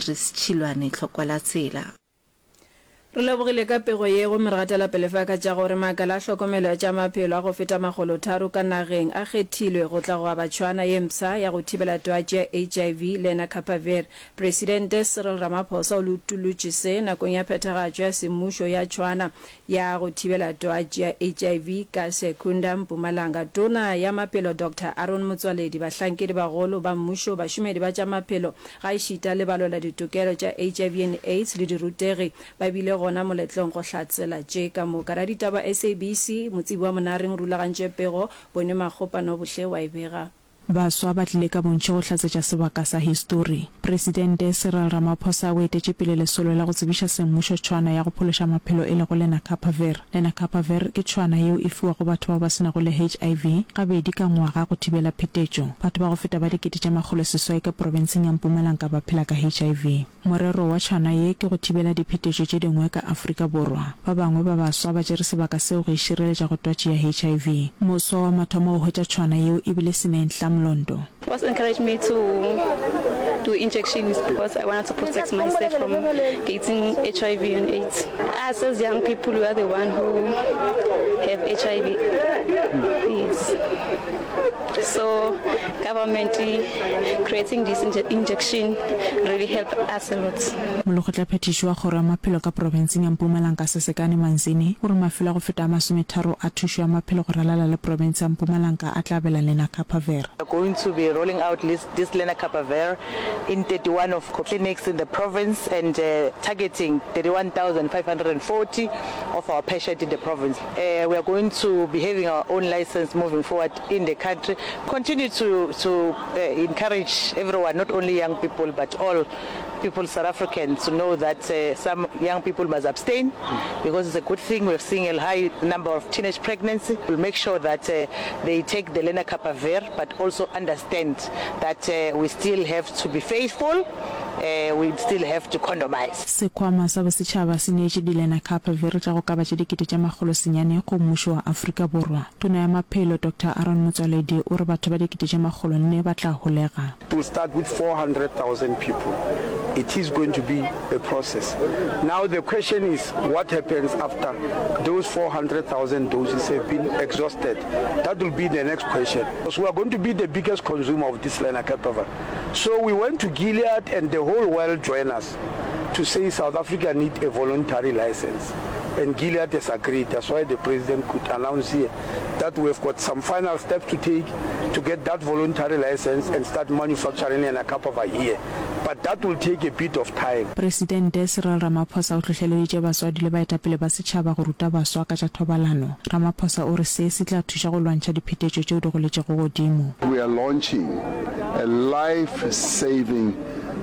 Iris Chilwane Tlhokwala Tsela. Re lebogile ka pego ye go meratela pele fa ka tša gore makala a hlokomelo ya tša maphelo a go feta 300 ka nageng a kgethilwe go tla go aba tshwana ye mpsa ya go thibela twatši ya HIV Lena Kapavere. Presidente Cyril Ramaphosa o lutulutše se nakong ya phethagatšo ya semmušo ya tshwana ya go thibela twatši ya HIV ka Secunda Mpumalanga. Tona ya maphelo Dr. Aaron Motsoaledi, bahlankedi bagolo ba mmušo, bašomedi ba tša maphelo ga ešita lebalo la ditokelo tša HIV and AIDS le dirutegi ba bile gona moletlong go hlatsela tše ka moka. Ra ditaba SABC motsibi wa monareng rulagantše pego bone makgopano bohle wa e bega. Baswa ba tlile ka bontšhe go hlatsetša sebaka sa history. Presidente Cyril Ramaphosa o etetše pele lesolo la go tsebiša semmušo tshwana ya go phološa maphelo e le go Lena Kapavere. Lena Kapavere ke tshwana yeo e fiwa go batho ba ba senago le HIV gabedi ka ngwaga go thibela phetetšo. Batho ba go feta ba 1,000 ka provinseng ya Mpumalanga ba phela ka HIV. Morero wa tshwana ye ke go thibela diphetetšo tše dingwe ka Afrika Borwa. Ba bangwe ba baswa ba tšere sebaka seo go išireletša go twatši ya HIV. Moswa wa mathomo go hwetša tshwana yeo e bile Seneng Londo. What encouraged me to do injections because I wanted to protect myself from getting HIV and AIDS. Us as young people, we are the one who have HIV. Yes. So government creating this injection really helped us a lot. Molokotla phetišo wa kgoro ya maphelo ka provinseng ya Mpumalanga Sesekane Manzini gore mafelo go feta 30 a thušo ya maphelo go ralala le province ya Mpumalanga a tla bela Lena Kapavere. We're going to be rolling out this Lena Kapavere in 31 of clinics in the province and targeting 31,540 of our patients in the province. We are going to be having our own license moving forward in the country. Continue to encourage everyone, not only young people, but all people, South Africans, to know that some young people must abstain because it's a good thing. We're seeing a high number of teenage pregnancy. We'll make sure that they take the Lena Kapavere, but also understand that we still have to be faithful. We still have to condomize. Sekwama sa bosetšhaba se neetše di Lena Kapavere tša go ka batša dikete tša magolo senyane go mmušo wa Afrika Borwa. Tona ya maphelo Dr. Aaron Motsoaledi o re batho ba dikete tša magolo 4 ba tla holega. We'll start with 400,000 people. It is going to be a process. Now the question is, what happens after those 400,000 doses have been exhausted? That will be the next question. Because we are going to be the biggest consumer of this Lena Kapavere. So we went to Gilead and the whole world joined us to say South Africa needs a voluntary license. And Gilead has agreed. That's why the president could announce here that we've got some final steps to take to get that voluntary license and start manufacturing Lena Kapavere here. But that will take a bit of time. Presidente Cyril Ramaphosa o tlhohleleditše baswadi le baetapele ba setšhaba go ruta baswa ka tša thobalano. Ramaphosa o re se se tla thuša go lwantšha diphetetšo tšeo di goletšego godimo. We are launching a life-saving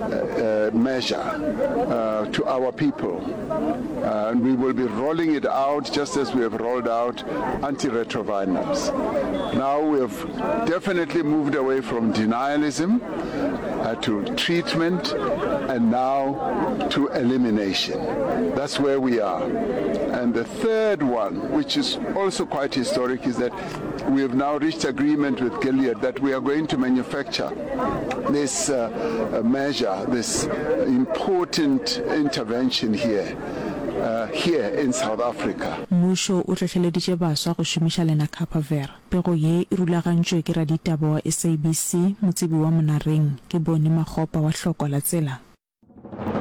measure to our people, and we will be rolling it out just as we have rolled out antiretrovirals. Now we have definitely moved away from denialism to treatment and now to elimination. That's where we are. And the third one, which is also quite historic, is that we have now reached agreement with Gilead that we are going to manufacture this measure, this important intervention here in South Africa. Mmušo o tlhohleleditše baswa go šomiša Lena Kapavere. Pego ye e rulagantšwe ke raditaba wa SABC motsibi wa monareng ke bone Makgopa wa Tlhokwala Tsela.